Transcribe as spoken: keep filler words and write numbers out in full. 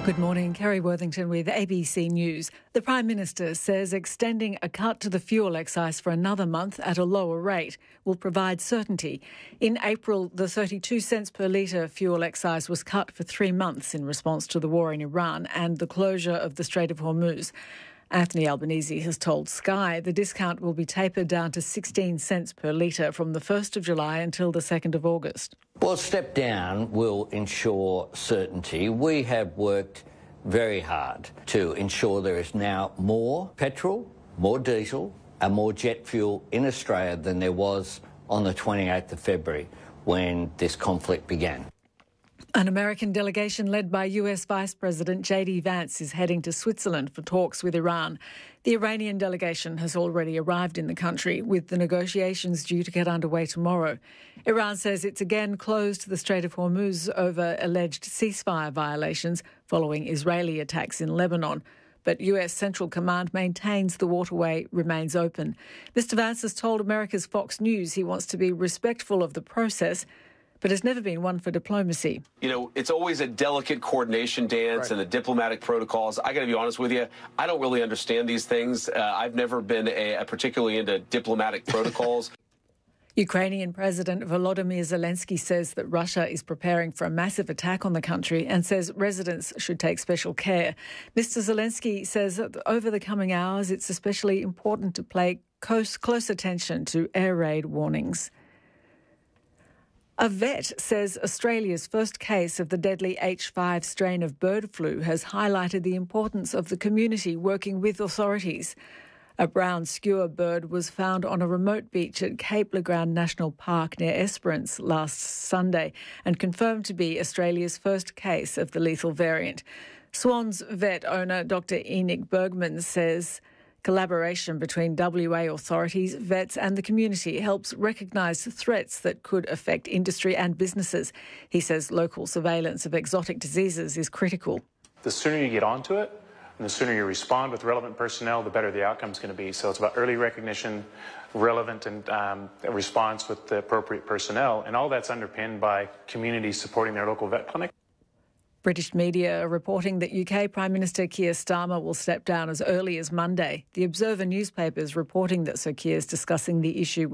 Good morning, Kerry Worthington with A B C News. The Prime Minister says extending a cut to the fuel excise for another month at a lower rate will provide certainty. In April, the thirty-two cents per litre fuel excise was cut for three months in response to the war in Iran and the closure of the Strait of Hormuz. Anthony Albanese has told Sky the discount will be tapered down to sixteen cents per litre from the first of July until the second of August. Well, a step down will ensure certainty. We have worked very hard to ensure there is now more petrol, more diesel and more jet fuel in Australia than there was on the twenty-eighth of February when this conflict began. An American delegation led by U S Vice President J D Vance is heading to Switzerland for talks with Iran. The Iranian delegation has already arrived in the country, with the negotiations due to get underway tomorrow. Iran says it's again closed the Strait of Hormuz over alleged ceasefire violations following Israeli attacks in Lebanon. But U S Central Command maintains the waterway remains open. Mister Vance has told America's Fox News he wants to be respectful of the process, but has never been one for diplomacy. You know, it's always a delicate coordination dance right. and the diplomatic protocols. I got to be honest with you, I don't really understand these things. Uh, I've never been a, a particularly into diplomatic protocols. Ukrainian President Volodymyr Zelensky says that Russia is preparing for a massive attack on the country and says residents should take special care. Mister Zelensky says that over the coming hours, it's especially important to pay close, close attention to air raid warnings. A vet says Australia's first case of the deadly H five strain of bird flu has highlighted the importance of the community working with authorities. A brown skua bird was found on a remote beach at Cape Le Grand National Park near Esperance last Sunday and confirmed to be Australia's first case of the lethal variant. Swans vet owner Doctor Enoch Bergman says collaboration between W A authorities, vets and the community helps recognise threats that could affect industry and businesses. He says local surveillance of exotic diseases is critical. The sooner you get onto it and the sooner you respond with relevant personnel, the better the outcome is going to be. So it's about early recognition, relevant and um, response with the appropriate personnel, and all that's underpinned by communities supporting their local vet clinic. British media are reporting that U K Prime Minister Keir Starmer will step down as early as Monday. The Observer newspaper is reporting that Sir Keir is discussing the issue